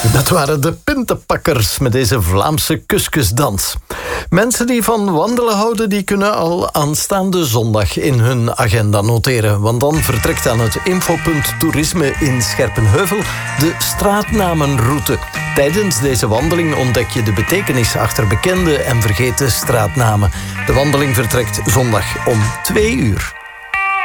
Dat waren de Pintenpakkers met deze Vlaamse kuskusdans. Mensen die van wandelen houden, die kunnen al aanstaande zondag in hun agenda noteren. Want dan vertrekt aan het infopunt Toerisme in Scherpenheuvel de straatnamenroute. Tijdens deze wandeling ontdek je de betekenis achter bekende en vergeten straatnamen. De wandeling vertrekt zondag om 2 uur.